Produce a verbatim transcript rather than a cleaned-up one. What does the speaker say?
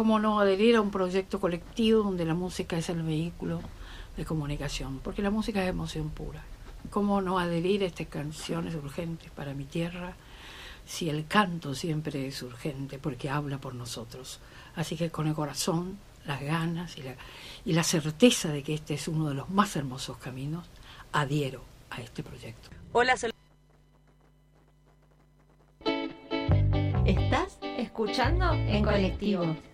¿Cómo no adherir a un proyecto colectivo donde la música es el vehículo de comunicación? Porque la música es emoción pura. ¿Cómo no adherir a estas canciones urgentes para mi tierra si el canto siempre es urgente porque habla por nosotros? Así que con el corazón, las ganas y la, y la certeza de que este es uno de los más hermosos caminos, adhiero a este proyecto. Hola, Sol- Estás escuchando En Colectivo.